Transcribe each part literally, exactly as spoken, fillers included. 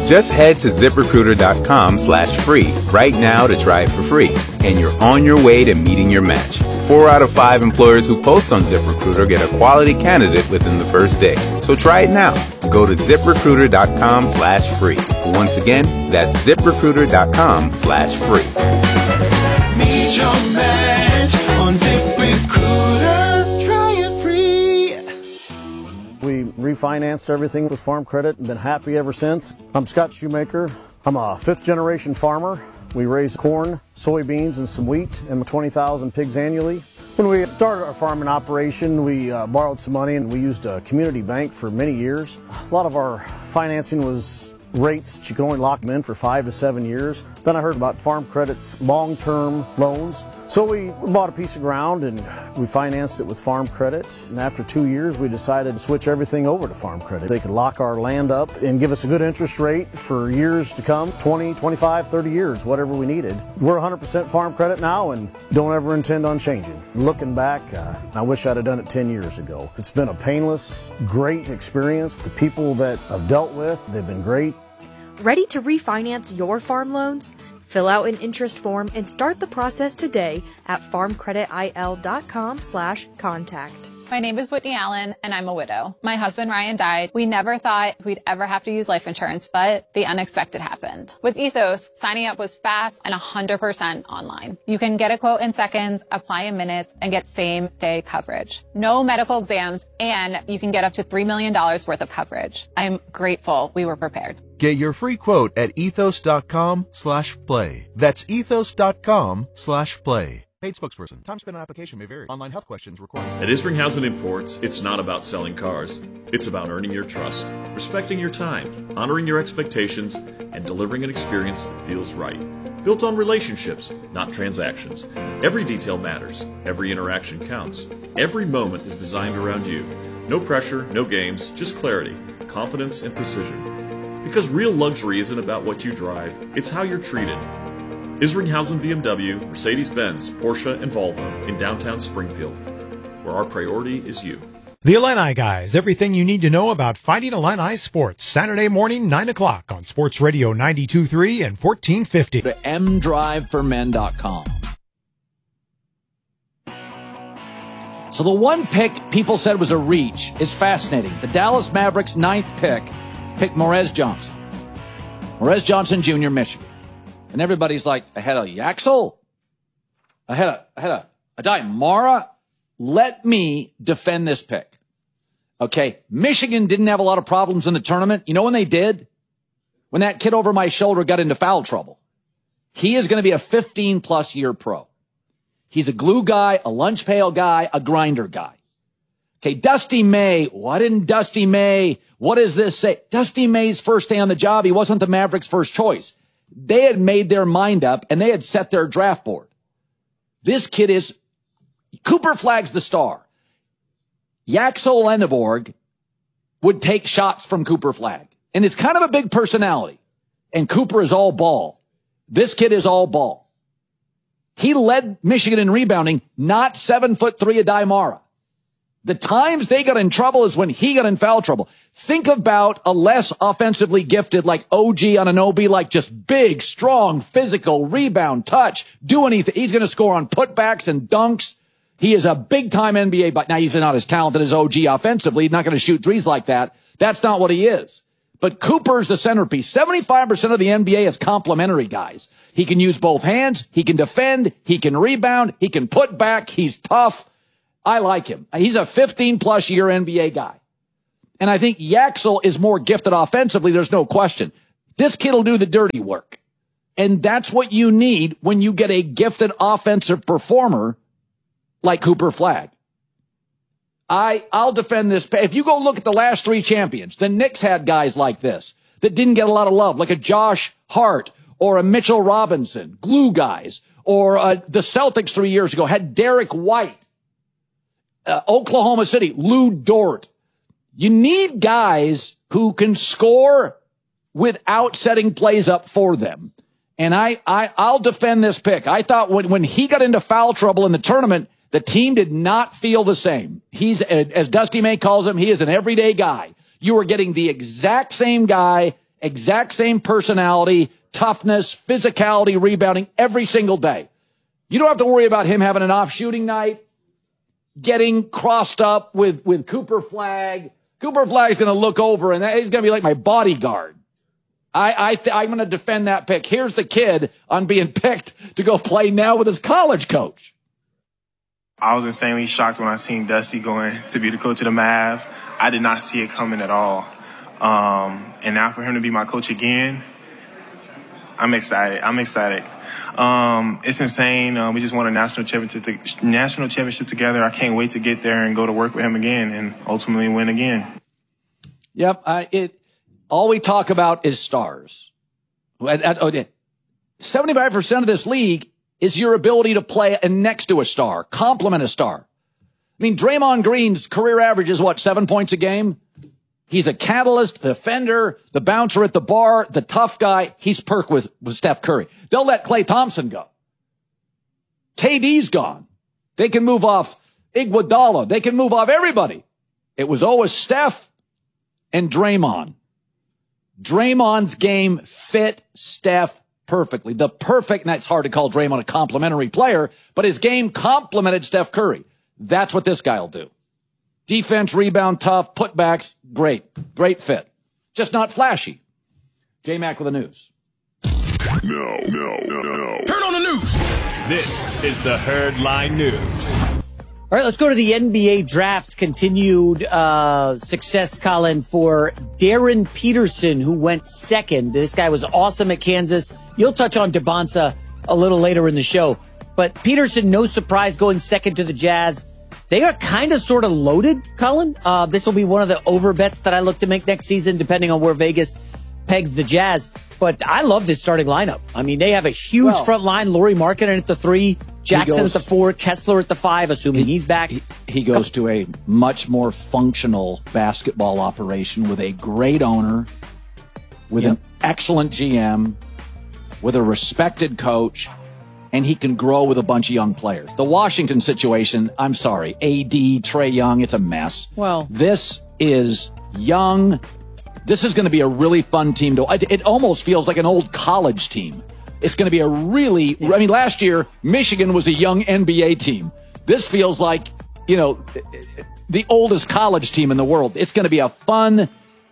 Just head to ZipRecruiter.com slash free right now to try it for free, and you're on your way to meeting your match. Four out of five employers who post on ZipRecruiter get a quality candidate within the first day. So try it now. Go to ZipRecruiter.com slash free. Once again, that's ZipRecruiter.com slash free. Meet your match on ZipRecruiter. Try it free. We refinanced everything with Farm Credit and been happy ever since. I'm Scott Shoemaker. I'm a fifth generation farmer. We raise corn, soybeans, and some wheat and twenty thousand pigs annually. When we started our farming operation, we uh, borrowed some money and we used a community bank for many years. A lot of our financing was rates that you could only lock them in for five to seven years. Then I heard about Farm Credit's long-term loans. So we bought a piece of ground and we financed it with Farm Credit. And after two years, we decided to switch everything over to Farm Credit. They could lock our land up and give us a good interest rate for years to come, twenty, twenty-five, thirty years, whatever we needed. We're one hundred percent Farm Credit now and don't ever intend on changing. Looking back, uh, I wish I'd have done it ten years ago. It's been a painless, great experience. The people that I've dealt with, they've been great. Ready to refinance your farm loans? Fill out an interest form and start the process today at farmcreditil.com slash contact. My name is Whitney Allen, and I'm a widow. My husband, Ryan, died. We never thought we'd ever have to use life insurance, but the unexpected happened. With Ethos, signing up was fast and one hundred percent online. You can get a quote in seconds, apply in minutes, and get same-day coverage. No medical exams, and you can get up to three million dollars worth of coverage. I'm grateful we were prepared. Get your free quote at ethos.com slash play. That's ethos.com slash play. Paid spokesperson. Time spent on application may vary. Online health questions required. At Isringhausen Imports, it's not about selling cars. It's about earning your trust, respecting your time, honoring your expectations, and delivering an experience that feels right. Built on relationships, not transactions. Every detail matters. Every interaction counts. Every moment is designed around you. No pressure, no games, just clarity, confidence, and precision. Because real luxury isn't about what you drive, it's how you're treated. Isringhausen B M W, Mercedes-Benz, Porsche, and Volvo in downtown Springfield, where our priority is you. The Illini Guys, everything you need to know about Fighting Illini sports. Saturday morning, nine o'clock on Sports Radio ninety-two point three and fourteen fifty. To m drive for men dot com. So the one pick people said was a reach is fascinating. The Dallas Mavericks' ninth pick picked Morez Johnson. Morez Johnson, Junior, Michigan. And everybody's like, ahead of Yaxel? Ahead of, ahead of Adai Mara? Let me defend this pick. Okay, Michigan didn't have a lot of problems in the tournament. You know when they did? When that kid over my shoulder got into foul trouble. He is going to be a fifteen-plus year pro. He's a glue guy, a lunch pail guy, a grinder guy. Okay, Dusty May. Why didn't Dusty May? What does this say? Dusty May's first day on the job, he wasn't the Mavericks' first choice. They had made their mind up, and they had set their draft board. This kid is Cooper Flagg's the star. Yaxel Lenneborg would take shots from Cooper Flagg. And it's kind of a big personality. And Cooper is all ball. This kid is all ball. He led Michigan in rebounding, not seven foot three Adai Mara. The times they got in trouble is when he got in foul trouble. Think about a less offensively gifted like O G Anunoby, like just big, strong, physical, rebound, touch, do anything. He's going to score on putbacks and dunks. He is a big-time N B A, but now he's not as talented as O G offensively. He's not going to shoot threes like that. That's not what he is. But Cooper's the centerpiece. seventy-five percent of the N B A is complementary guys. He can use both hands. He can defend. He can rebound. He can put back. He's tough. I like him. He's a fifteen-plus year N B A guy. And I think Yaxel is more gifted offensively. There's no question. This kid will do the dirty work. And that's what you need when you get a gifted offensive performer like Cooper Flagg. I, I'll defend this. If you go look at the last three champions, the Knicks had guys like this that didn't get a lot of love, like a Josh Hart or a Mitchell Robinson, glue guys, or uh, the Celtics three years ago had Derek White. Uh, Oklahoma City, Lou Dort. You need guys who can score without setting plays up for them. And I, I, I'll defend this pick. I thought when, when he got into foul trouble in the tournament, the team did not feel the same. He's, as Dusty May calls him, he is an everyday guy. You are getting the exact same guy Exact same personality, toughness, physicality, rebounding every single day. You don't have to worry about him having an off shooting night, getting crossed up with, with Cooper Flagg. Cooper Flagg's going to look over, and he's going to be like my bodyguard. I, I th- I'm going to defend that pick. Here's the kid on being picked to go play now with his college coach. I was insanely shocked when I seen Dusty going to be the coach of the Mavs. I did not see it coming at all. Um, and now for him to be my coach again, I'm excited. I'm excited. Um, it's insane. Um, we just won a national championship, national championship together. I can't wait to get there and go to work with him again and ultimately win again. Yep. I, it, all we talk about is stars. seventy-five percent of this league is your ability to play next to a star, complement a star. I mean, Draymond Green's career average is what, seven points a game? He's a catalyst, the defender, the bouncer at the bar, the tough guy. He's perk with, with Steph Curry. They'll let Klay Thompson go. K D's gone. They can move off Iguodala. They can move off everybody. It was always Steph and Draymond. Draymond's game fit Steph perfectly. The perfect, and that's hard to call Draymond a complimentary player, but his game complemented Steph Curry. That's what this guy will do. Defense, rebound, tough, putbacks, great. Great fit. Just not flashy. J-Mac with the news. No, no, no, no. Turn on the news. This is the Herd Line News. All right, let's go to the N B A draft. Continued uh, success, Colin, for Darren Peterson, who went second. This guy was awesome at Kansas. You'll touch on DeBonsa a little later in the show. But Peterson, no surprise, going second to the Jazz. They are kind of sort of loaded, Colin. Uh, this will be one of the over bets that I look to make next season, depending on where Vegas pegs the Jazz. But I love this starting lineup. I mean, they have a huge well, front line. Lauri Markkanen at the three, Jackson goes, at the four, Kessler at the five, assuming he, he's back. He, he goes to a much more functional basketball operation with a great owner, with yep. an excellent G M, with a respected coach, and he can grow with a bunch of young players. The Washington situation, I'm sorry, A D, Trae Young, it's a mess. Well, this is young. This is going to be a really fun team to. It almost feels like an old college team. It's going to be a really. I mean, last year Michigan was a young N B A team. This feels like, you know, the oldest college team in the world. It's going to be a fun,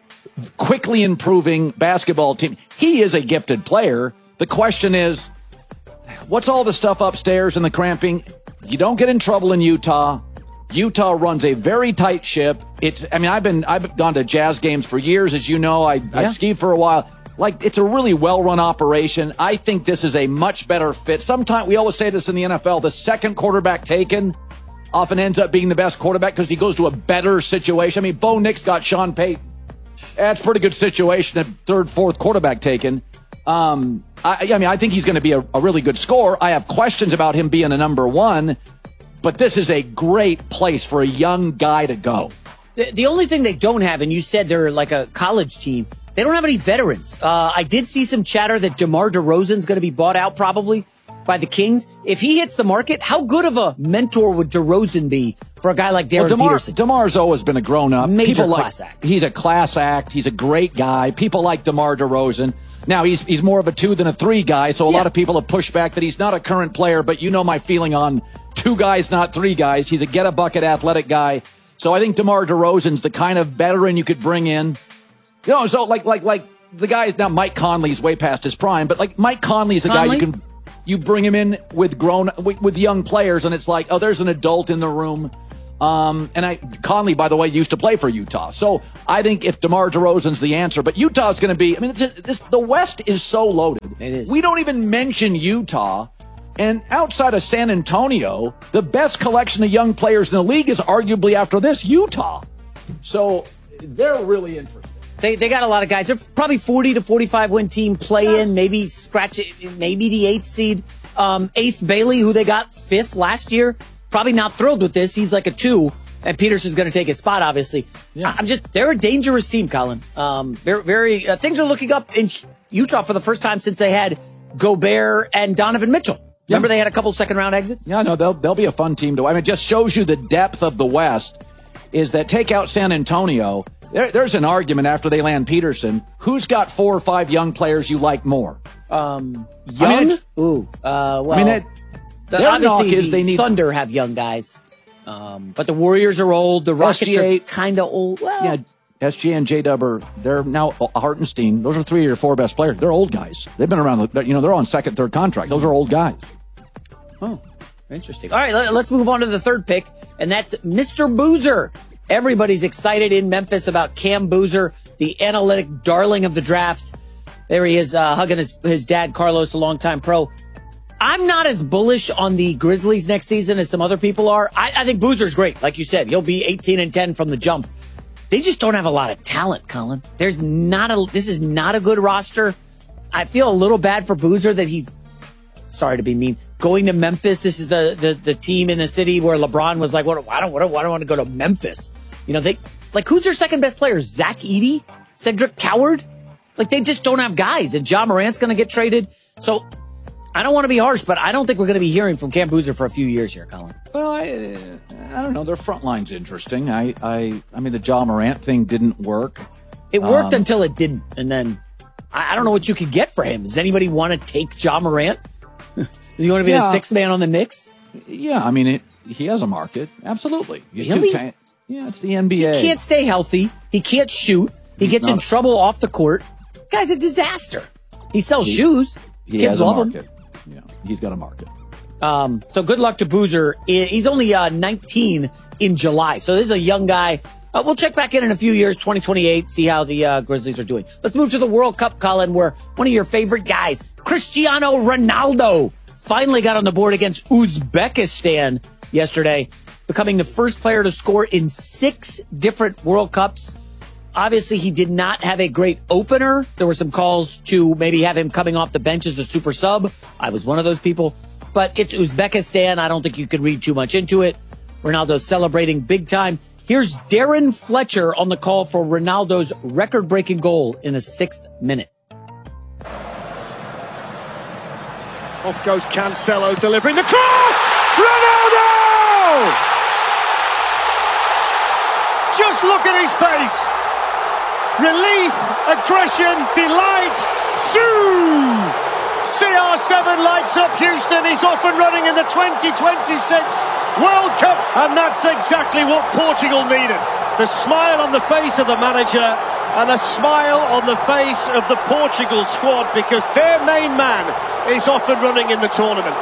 quickly improving basketball team. He is a gifted player. The question is, what's all the stuff upstairs and the cramping? You don't get in trouble in Utah. Utah runs a very tight ship. It's, I mean, I've been, I've gone to Jazz games for years, as you know. I, yeah. I've skied for a while. Like, it's a really well-run operation. I think this is a much better fit. Sometimes, we always say this in the N F L, the second quarterback taken often ends up being the best quarterback because he goes to a better situation. I mean, Bo Nix got Sean Payton. That's a pretty good situation at third, fourth quarterback taken. Um, I, I mean, I think he's going to be a, a really good scorer. I have questions about him being a number one. But this is a great place for a young guy to go. The, the only thing they don't have, and you said they're like a college team, they don't have any veterans. Uh, I did see some chatter that DeMar DeRozan's going to be bought out probably by the Kings. If he hits the market, how good of a mentor would DeRozan be for a guy like Darren well, DeMar, Peterson? DeMar's always been a grown-up. Major People class like, act. He's a class act. He's a great guy. People like DeMar DeRozan. Now, he's he's more of a two than a three guy, so a yeah. lot of people have pushed back that he's not a current player, but you know my feeling on two guys, not three guys. He's a get-a-bucket athletic guy. So I think DeMar DeRozan's the kind of veteran you could bring in. You know, so like like like the guys, now Mike Conley's way past his prime, but like Mike Conley's a Conley? guy you can you bring him in with grown with, with young players, and it's like, oh, there's an adult in the room. Um, and I, Conley, by the way, used to play for Utah. So I think if DeMar DeRozan's the answer, but Utah's going to be, I mean, it's, it's, the West is so loaded. It is. We don't even mention Utah. And outside of San Antonio, the best collection of young players in the league is arguably after this, Utah. So they're really interesting. They they got a lot of guys. They're probably forty to forty-five win team play in, maybe scratch it, maybe the eighth seed. Um, Ace Bailey, who they got fifth last year, probably not thrilled with this. He's like a two, and Peterson's going to take his spot, obviously. Yeah. I'm just, they're a dangerous team, Colin. Um, very, very, uh, things are looking up in Utah for the first time since they had Gobert and Donovan Mitchell. Yeah. Remember they had a couple second round exits? Yeah, no, they'll, they'll be a fun team to, I mean, it just shows you the depth of the West is that take out San Antonio. There, there's an argument after they land Peterson. Who's got four or five young players you like more? Um, young? I mean, Ooh, uh, well, I mean, it, the, obviously is the they need Thunder have young guys. Um, but the Warriors are old. The Rockets S G A, are kind of old. Well, yeah, S G A and J-Dub are, they're now Hartenstein. Those are three or four best players. They're old guys. They've been around, you know, they're on second, third contract. Those are old guys. Oh, interesting. All right, let's move on to the third pick, and that's Mister Boozer. Everybody's excited in Memphis about Cam Boozer, the analytic darling of the draft. There he is, uh, hugging his, his dad, Carlos, the longtime pro. I'm not as bullish on the Grizzlies next season as some other people are. I, I think Boozer's great. Like you said, he'll be eighteen and ten from the jump. They just don't have a lot of talent, Colin. There's not a, this is not a good roster. I feel a little bad for Boozer that he's, sorry to be mean, going to Memphis. This is the, the, the team in the city where LeBron was like, what, I don't, I don't, I don't want to go to Memphis. You know, they, like, who's their second best player? Zach Edey? Cedric Coward? Like, they just don't have guys. And Ja Morant's going to get traded. So, I don't want to be harsh, but I don't think we're going to be hearing from Cam Boozer for a few years here, Colin. Well, I, I don't know. Their front line's interesting. I, I, I mean, the Ja Morant thing didn't work. It worked um, until it didn't. And then, I, I don't know what you could get for him. Does anybody want to take Ja Morant? Does he want to be yeah. the sixth man on the Knicks? Yeah, I mean, it, he has a market. Absolutely. Really? Two, yeah, it's the N B A. He can't stay healthy. He can't shoot. He He's gets in not- trouble off the court. Guy's a disaster. He sells He- shoes. He Kids has a love him. market. Yeah, he's got a market. Um, so good luck to Boozer. He's only uh, nineteen in July. So this is a young guy. Uh, we'll check back in in a few years, twenty twenty-eight, see how the uh, Grizzlies are doing. Let's move to the World Cup, Colin, where one of your favorite guys, Cristiano Ronaldo, finally got on the board against Uzbekistan yesterday, becoming the first player to score in six different World Cups. Obviously, he did not have a great opener. There were some calls to maybe have him coming off the bench as a super sub. I was one of those people. But it's Uzbekistan. I don't think you can read too much into it. Ronaldo's celebrating big time. Here's Darren Fletcher on the call for Ronaldo's record-breaking goal in the sixth minute. Off goes Cancelo, delivering the cross! Ronaldo! Just look at his face. Relief, aggression, delight. Zoom! C R seven lights up Houston. He's off and running in the twenty twenty-six World Cup. And that's exactly what Portugal needed. The smile on the face of the manager and a smile on the face of the Portugal squad because their main man is off and running in the tournament.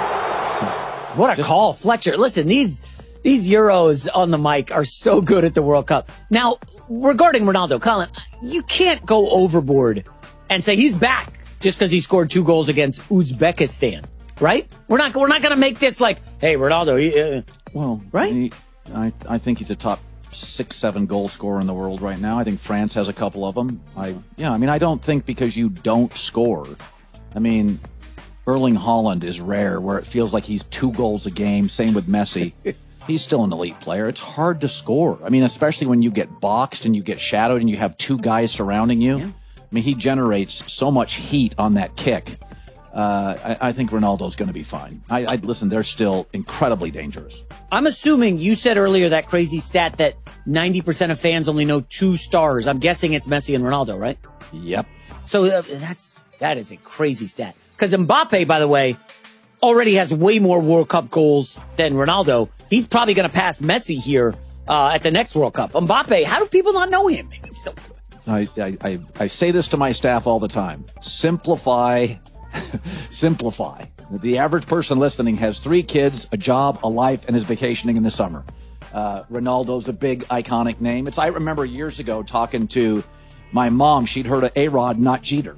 What a call, Fletcher. Listen, these these Euros on the mic are so good at the World Cup. Now, regarding Ronaldo, Colin, you can't go overboard and say he's back just because he scored two goals against Uzbekistan, right? We're not we're not going to make this like, hey, Ronaldo, he, uh, well, right? He, I I think he's a top six, seven goal scorer in the world right now. I think France has a couple of them. I yeah, I mean, I don't think because you don't score. I mean, Erling Haaland is rare, where it feels like he's two goals a game. Same with Messi. He's still an elite player. It's hard to score. I mean, especially when you get boxed and you get shadowed and you have two guys surrounding you. Yeah. I mean, he generates so much heat on that kick. Uh, I, I think Ronaldo's going to be fine. I, I listen. They're still incredibly dangerous. I'm assuming you said earlier that crazy stat that ninety percent of fans only know two stars. I'm guessing it's Messi and Ronaldo, right? Yep. So uh, that's that is a crazy stat. Because Mbappe, by the way, already has way more World Cup goals than Ronaldo. He's probably going to pass Messi here uh, at the next World Cup. Mbappe, how do people not know him? He's so good. I, I, I, I say this to my staff all the time. Simplify. Simplify. The average person listening has three kids, a job, a life, and is vacationing in the summer. Uh, Ronaldo's a big, iconic name. It's I remember years ago talking to my mom. She'd heard of A-Rod, not Jeter.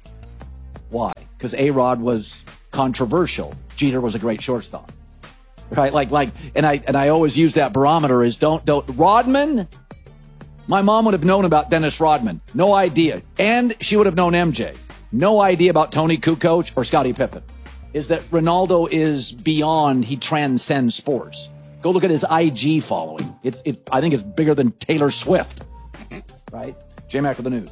Why? Because A-Rod was controversial. Jeter was a great shortstop. Right? Like, like, and I, and I always use that barometer is don't, don't, Rodman, my mom would have known about Dennis Rodman. No idea. And she would have known M J. No idea about Tony Kukoc or Scottie Pippen. Is that Ronaldo is beyond, he transcends sports. Go look at his I G following. It's, it, I think it's bigger than Taylor Swift. Right? J-Mac with the news.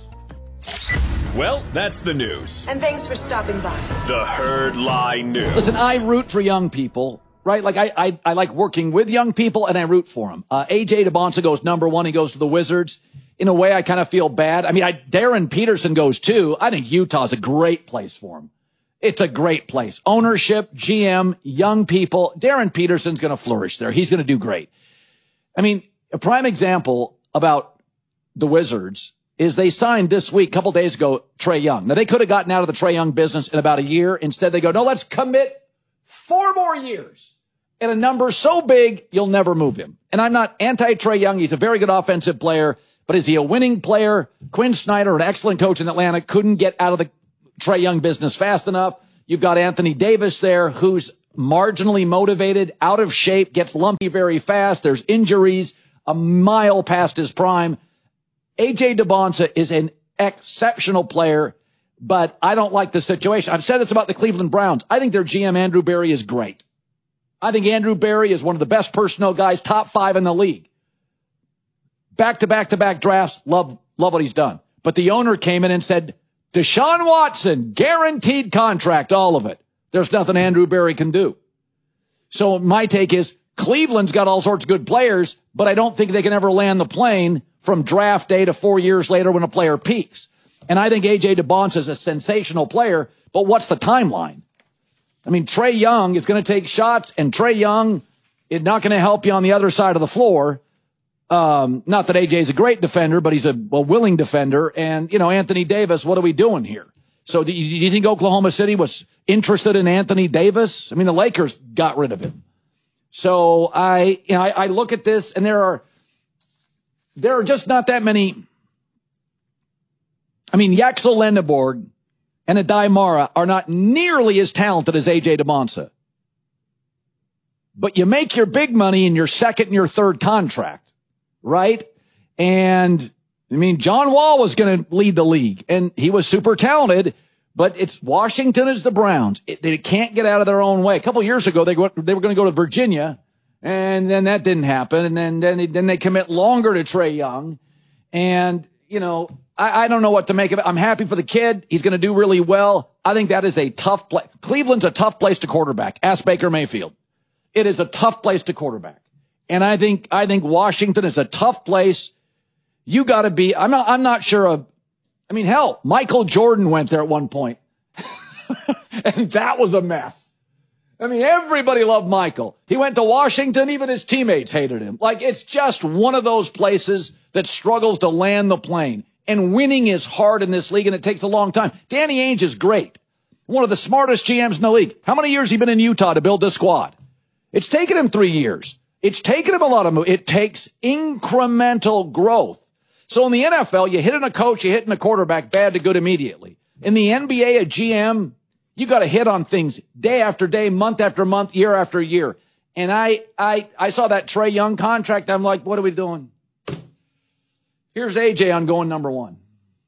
Well, that's the news. And thanks for stopping by. The Herd Lie News. Listen, I root for young people, right? Like, I I, I like working with young people, and I root for them. Uh, A J DeBonsa goes number one. He goes to the Wizards. in a way, I kind of feel bad. I mean, I, Darren Peterson goes too. I think Utah's a great place for him. It's a great place. Ownership, G M, young people. Darren Peterson's going to flourish there. He's going to do great. I mean, a prime example about the Wizards is they signed this week, a couple days ago, Trae Young. Now, they could have gotten out of the Trae Young business in about a year. Instead, they go, no, let's commit four more years and a number so big, you'll never move him. And I'm not anti-Trae Young. He's a very good offensive player. But is he a winning player? Quinn Snyder, an excellent coach in Atlanta, couldn't get out of the Trae Young business fast enough. You've got Anthony Davis there, who's marginally motivated, out of shape, gets lumpy very fast. There's injuries a mile past his prime. A J DeBonsa is an exceptional player, but I don't like the situation. I've said this about the Cleveland Browns. I think their G M, Andrew Berry, is great. I think Andrew Berry is one of the best personnel guys, top five in the league. Back-to-back-to-back drafts, love, love what he's done. But the owner came in and said, Deshaun Watson, guaranteed contract, all of it. There's nothing Andrew Berry can do. So my take is Cleveland's got all sorts of good players, but I don't think they can ever land the plane from draft day to four years later when a player peaks. And I think A J DeBonsa is a sensational player, but what's the timeline? I mean, Trae Young is going to take shots, and Trae Young is not going to help you on the other side of the floor. Um, not that A J's a great defender, but he's a, a willing defender. And, you know, Anthony Davis, what are we doing here? So do you, do you think Oklahoma City was interested in Anthony Davis? I mean, the Lakers got rid of him. So I, you know, I, I look at this, and there are, there are just not that many. I mean, Yaxel Lendeborg and Adai Mara are not nearly as talented as A J DeBonsa. But you make your big money in your second and your third contract. Right? And, I mean, John Wall was going to lead the league, and he was super talented, but it's Washington is the Browns. It, they can't get out of their own way. A couple years ago, they, go, they were going to go to Virginia, and then that didn't happen, and then, then, they, then they commit longer to Trae Young. And, you know, I, I don't know what to make of it. I'm happy for the kid. He's going to do really well. I think that is a tough place. Cleveland's a tough place to quarterback. Ask Baker Mayfield. It is a tough place to quarterback. And I think, I think Washington is a tough place. You got to be, I'm not, I'm not sure of, I mean, hell, Michael Jordan went there at one point. And that was a mess. I mean, everybody loved Michael. He went to Washington. Even his teammates hated him. Like, it's just one of those places that struggles to land the plane. And winning is hard in this league, and it takes a long time. Danny Ainge is great. One of the smartest G Ms in the league. How many years has he been in Utah to build this squad? It's taken him three years. It's taken him a lot of moves. It takes incremental growth. So in the N F L, you hit in a coach, you hit in a quarterback, bad to good immediately. In the N B A, a G M, you got to hit on things day after day, month after month, year after year. And I, I, I saw that Trae Young contract. I'm like, what are we doing? Here's A J on going number one.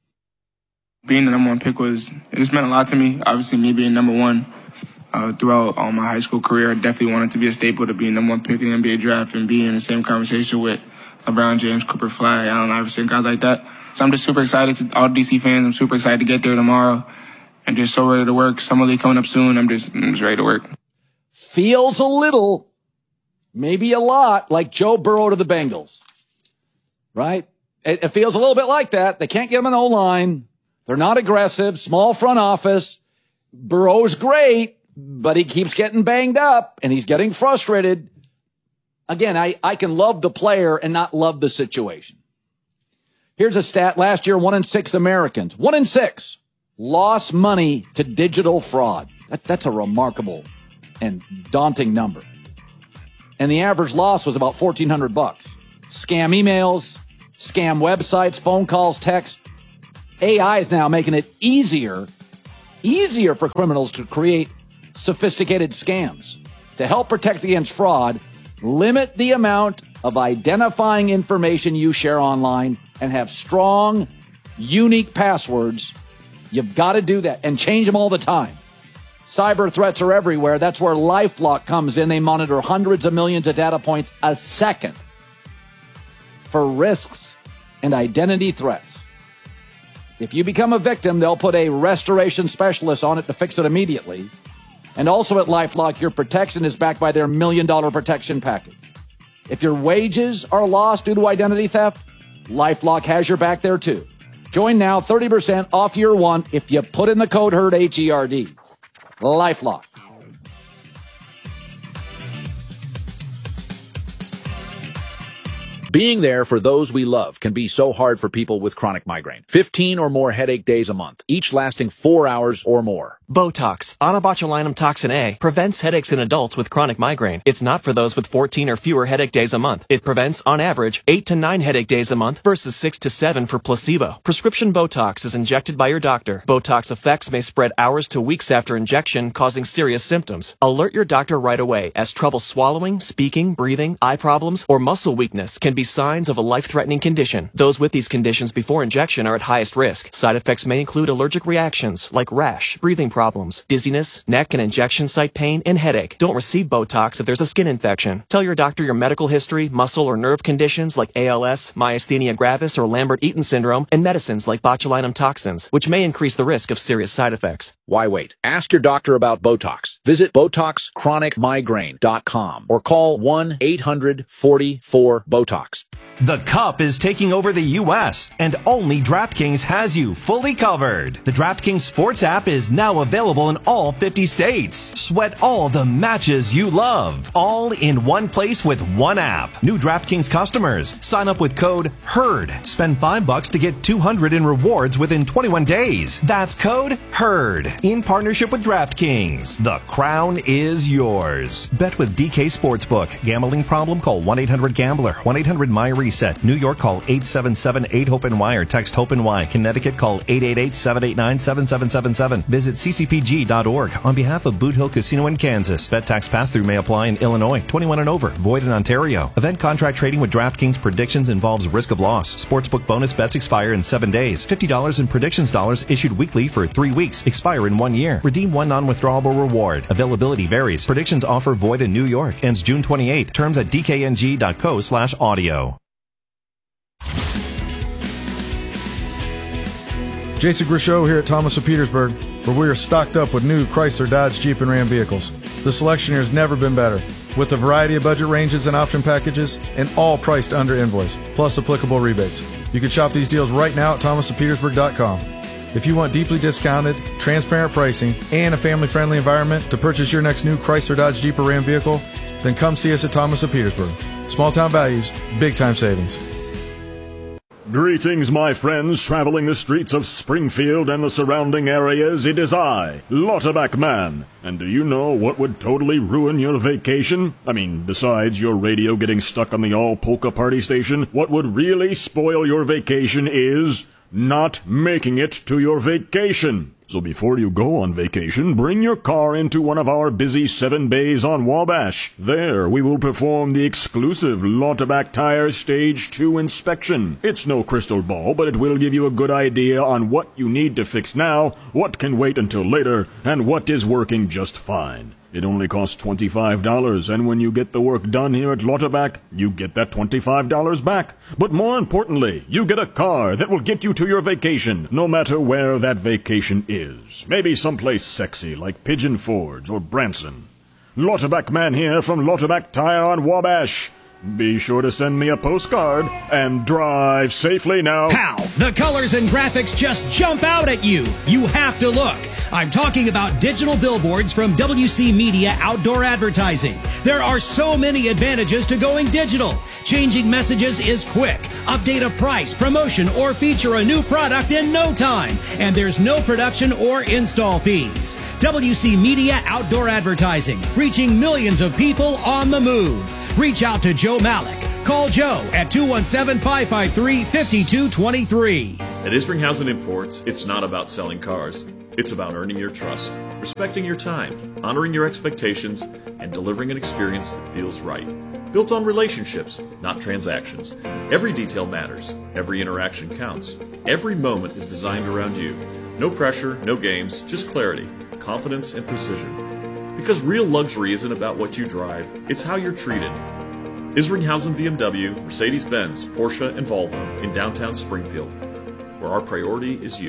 Being the number one pick was, it just meant a lot to me. Obviously, me being number one. Uh, throughout all my high school career, I definitely wanted to be a staple to be number one pick in the N B A draft and be in the same conversation with LeBron James, Cooper Fly, Allen Iverson, guys like that. So I'm just super excited to all D C fans. I'm super excited to get there tomorrow and just so ready to work. Summer League coming up soon. I'm just, I'm just ready to work. Feels a little, maybe a lot, like Joe Burrow to the Bengals, right? It, it feels a little bit like that. They can't get him an O-line. They're not aggressive, small front office. Burrow's great, but he keeps getting banged up, and he's getting frustrated. Again, I, I can love the player and not love the situation. Here's a stat. Last year, one in six Americans, one in six, lost money to digital fraud. That, that's a remarkable and daunting number. And the average loss was about fourteen hundred bucks. Scam emails, scam websites, phone calls, text. A I is now making it easier, easier for criminals to create sophisticated scams. To help protect against fraud, limit the amount of identifying information you share online and have strong, unique passwords. You've got to do that and change them all the time. Cyber threats are everywhere. That's where LifeLock comes in. They monitor hundreds of millions of data points a second for risks and identity threats. If you become a victim, they'll put a restoration specialist on it to fix it immediately. And also at LifeLock, your protection is backed by their million dollar protection package. If your wages are lost due to identity theft, LifeLock has your back there too. Join now, thirty percent off year one if you put in the code HERD, H E R D. LifeLock. Being there for those we love can be so hard for people with chronic migraine. fifteen or more headache days a month, each lasting four hours or more. Botox, onabotulinum toxin A, prevents headaches in adults with chronic migraine. It's not for those with fourteen or fewer headache days a month. It prevents, on average, eight to nine headache days a month versus six to seven for placebo. Prescription Botox is injected by your doctor. Botox effects may spread hours to weeks after injection, causing serious symptoms. Alert your doctor right away, as trouble swallowing, speaking, breathing, eye problems, or muscle weakness can be signs of a life-threatening condition. Those with these conditions before injection are at highest risk. Side effects may include allergic reactions like rash, breathing problems, dizziness, neck and injection site pain, and headache. Don't receive Botox if there's a skin infection. Tell your doctor your medical history, muscle or nerve conditions like A L S, myasthenia gravis, or Lambert-Eaton syndrome, and medicines like botulinum toxins, which may increase the risk of serious side effects. Why wait? Ask your doctor about Botox. Visit Botox Chronic Migraine dot com or call one eight hundred forty-four BOTOX. The Cup is taking over the U S, and only DraftKings has you fully covered. The DraftKings Sports app is now available in all fifty states. Sweat all the matches you love, all in one place with one app. New DraftKings customers, sign up with code HERD. Spend five bucks to get two hundred in rewards within twenty-one days. That's code HERD. In partnership with DraftKings. The crown is yours. Bet with D K Sportsbook. Gambling problem? Call one eight hundred gambler. one eight hundred my reset. New York, call eight seven seven eight hope N Y or text HOPE-NY. Connecticut, call eight eight eight seven eight nine seven seven seven seven. Visit c c p g dot org on behalf of Boot Hill Casino in Kansas. Bet tax pass-through may apply in Illinois. twenty-one and over. Void in Ontario. Event contract trading with DraftKings predictions involves risk of loss. Sportsbook bonus bets expire in seven days. fifty dollars in predictions dollars issued weekly for three weeks. Expire in one year. Redeem one non-withdrawable reward. Availability varies. Predictions offer void in New York. Ends June twenty-eighth. Terms at d k n g dot co slash audio. Jason Grishow here at Thomas of Petersburg, where we are stocked up with new Chrysler, Dodge, Jeep, and Ram vehicles. The selection here has never been better, with a variety of budget ranges and option packages, and all priced under invoice, plus applicable rebates. You can shop these deals right now at thomas of petersburg dot com. If you want deeply discounted, transparent pricing, and a family-friendly environment to purchase your next new Chrysler, Dodge, Jeep, or Ram vehicle, then come see us at Thomas of Petersburg. Small-town values, big-time savings. Greetings, my friends, traveling the streets of Springfield and the surrounding areas. It is I, Lauterbach Man. And do you know what would totally ruin your vacation? I mean, besides your radio getting stuck on the all-polka party station, what would really spoil your vacation is not making it to your vacation. So before you go on vacation, bring your car into one of our busy seven bays on Wabash. There, we will perform the exclusive Lauterbach Tire Stage two inspection. It's no crystal ball, but it will give you a good idea on what you need to fix now, what can wait until later, and what is working just fine. It only costs twenty-five dollars, and when you get the work done here at Lauterbach, you get that twenty-five dollars back. But more importantly, you get a car that will get you to your vacation, no matter where that vacation is. Maybe someplace sexy like Pigeon Forge or Branson. Lauterbach Man here from Lauterbach Tire on Wabash. Be sure to send me a postcard and drive safely now. Pow! The colors and graphics just jump out at you. You have to look. I'm talking about digital billboards from W C Media Outdoor Advertising. There are so many advantages to going digital. Changing messages is quick. Update a price, promotion, or feature a new product in no time. And there's no production or install fees. W C Media Outdoor Advertising, reaching millions of people on the move. Reach out to Joe Malik. Call Joe at two one seven, five five three, five two two three. At Isringhausen Imports, it's not about selling cars. It's about earning your trust, respecting your time, honoring your expectations, and delivering an experience that feels right. Built on relationships, not transactions. Every detail matters. Every interaction counts. Every moment is designed around you. No pressure, no games, just clarity, confidence, and precision. Because real luxury isn't about what you drive, it's how you're treated. Isringhausen B M W, Mercedes-Benz, Porsche, and Volvo in downtown Springfield, where our priority is you.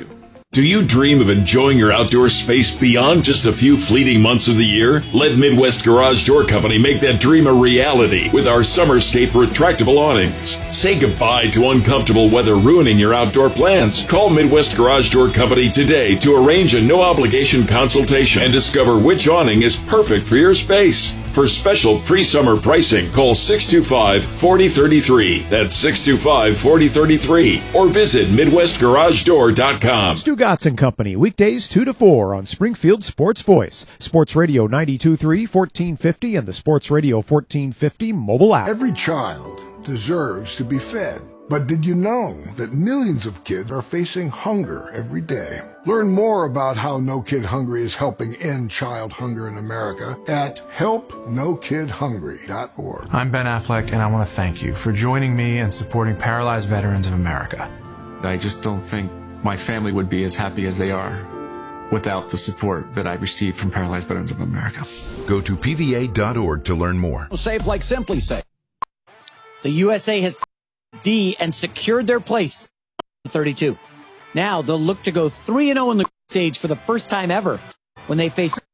Do you dream of enjoying your outdoor space beyond just a few fleeting months of the year? Let Midwest Garage Door Company make that dream a reality with our Summerscape retractable awnings. Say goodbye to uncomfortable weather ruining your outdoor plans. Call Midwest Garage Door Company today to arrange a no-obligation consultation and discover which awning is perfect for your space. For special pre-summer pricing, call six two five, four oh three three. That's six two five, four oh three three. Or visit Midwest Garage Door dot com. Stugotz and Company, weekdays two to four on Springfield Sports Voice, Sports Radio ninety-two point three, fourteen fifty, and the Sports Radio fourteen fifty mobile app. Every child deserves to be fed. But did you know that millions of kids are facing hunger every day? Learn more about how No Kid Hungry is helping end child hunger in America at help no kid hungry dot org. I'm Ben Affleck, and I want to thank you for joining me in supporting Paralyzed Veterans of America. I just don't think my family would be as happy as they are without the support that I received from Paralyzed Veterans of America. Go to P V A dot org to learn more. Safe like Simply Safe. The U S A has D and secured their place thirty-two. Now they'll look to go three and oh in the stage for the first time ever when they face